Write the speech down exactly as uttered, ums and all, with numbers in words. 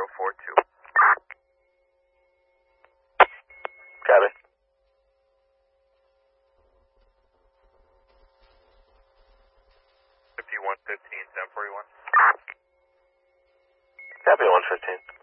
four two. Copy. fifty-one fifteen, ten forty-one. Copy, one fifteen.